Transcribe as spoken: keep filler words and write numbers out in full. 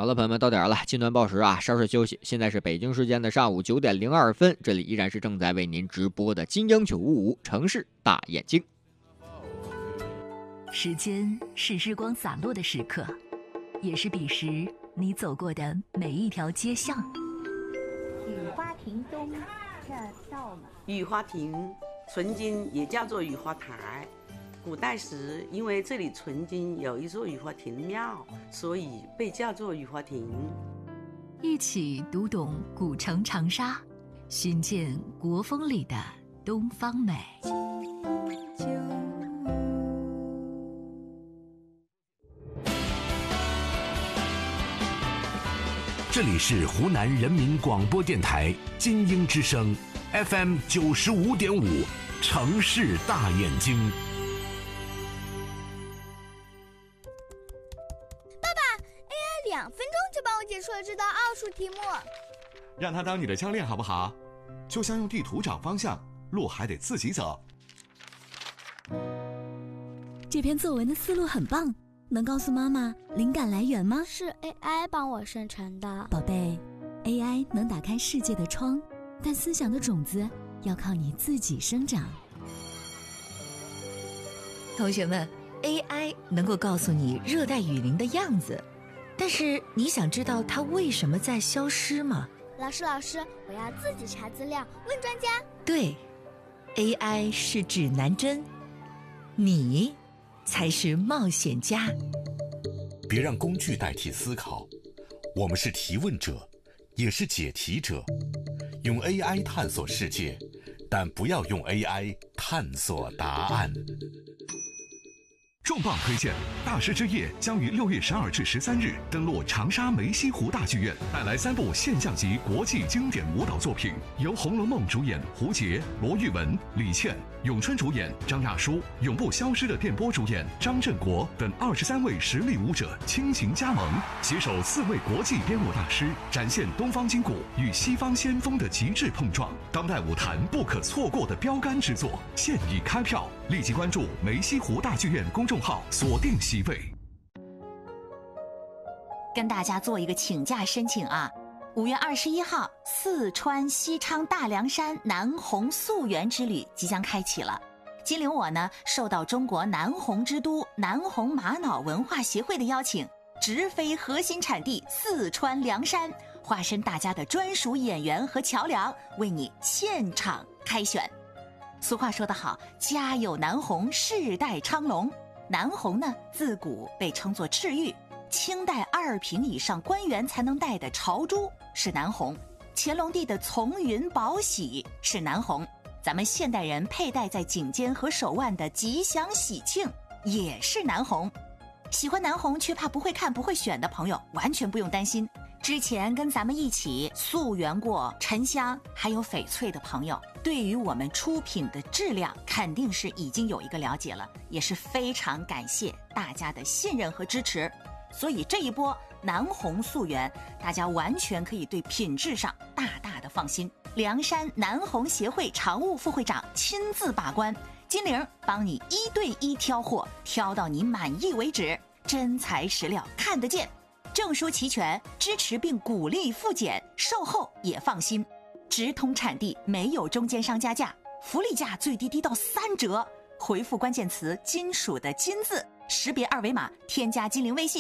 好了，朋友们，到点了，金端报时啊，稍事休息。现在是北京时间的上午九点零二分，这里依然是正在为您直播的金鹰九五五城市大眼睛。 时间是日光洒落的时刻，也是彼时你走过的每一条街巷。 雨花亭东，这到了。 雨花亭曾经也叫做雨花台。古代时，因为这里曾经有一座雨花亭庙，所以被叫做雨花亭。 一起读懂古城长沙，寻见国风里的东方美。 这里是湖南人民广播电台金鹰之声 F M 九十五点五，城市大眼睛。 两分钟就帮我解出了这道奥数题目， 让他当你的教练好不好？就像用地图找方向，路还得自己走。 这篇作文的思路很棒，能告诉妈妈灵感来源吗？ 是 A I 帮我生成的。 宝贝， A I 能打开世界的窗，但思想的种子要靠你自己生长。 同学们， A I 能够告诉你热带雨林的样子，但是你想知道它为什么在消失吗？ 老师老师，我要自己查资料，问专家。 对， A I 是指南针，你才是冒险家。 别让工具代替思考，我们是提问者，也是解题者。用 A I 探索世界，但不要用 A I 探索答案。 重磅推荐，大师之夜将于六月十二至十三日登陆长沙梅溪湖大剧院，带来三部现象级国际经典舞蹈作品，由《红楼梦》主演胡洁、罗玉文、李倩，咏春主演张亚舒，永不消失的电波主演张振国等二十三位实力舞者倾情加盟，携手四位国际编舞大师，展现东方筋骨与西方先锋的极致碰撞，当代舞坛不可错过的标杆之作，现已开票，立即关注梅溪湖大剧院公众号，锁定席位。 跟大家做一个请假申请啊！五月二十一号，四川西昌大凉山南红溯源之旅即将开启了。金陵我呢，受到中国南红之都南红玛瑙文化协会的邀请，直飞核心产地四川凉山，化身大家的专属演员和桥梁，为你现场开选。俗话说得好，家有南红，世代昌隆。南红呢，自古被称作赤玉，清代二品以上官员才能戴的朝珠是南红，乾隆帝的从云宝玺是南红，咱们现代人佩戴在颈间和手腕的吉祥喜庆也是南红。喜欢南红却怕不会看不会选的朋友，完全不用担心。之前跟咱们一起溯源过沉香还有翡翠的朋友，对于我们出品的质量肯定是已经有一个了解了，也是非常感谢大家的信任和支持。所以这一波南红溯源，大家完全可以对品质上大大的放心。凉山南红协会常务副会长亲自把关，金玲帮你一对一挑货，挑到你满意为止，真材实料看得见，证书齐全，支持并鼓励复检，售后也放心，直通产地，没有中间商加价，福利价最低低到三折。回复关键词金属的金字，识别二维码，添加金陵微信